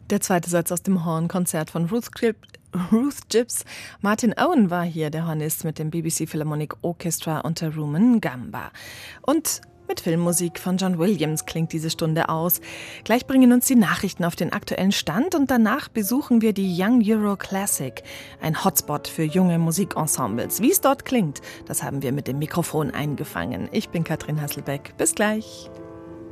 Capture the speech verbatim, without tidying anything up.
Der zweite Satz aus dem Horn-Konzert von Ruth, Ruth Gibbs. Martin Owen war hier, der Hornist mit dem B B C Philharmonic Orchestra unter Rumon Gamba. Und mit Filmmusik von John Williams klingt diese Stunde aus. Gleich bringen uns die Nachrichten auf den aktuellen Stand und danach besuchen wir die Young Euro Classic, ein Hotspot für junge Musikensembles. Wie es dort klingt, das haben wir mit dem Mikrofon eingefangen. Ich bin Katrin Hasselbeck. Bis gleich.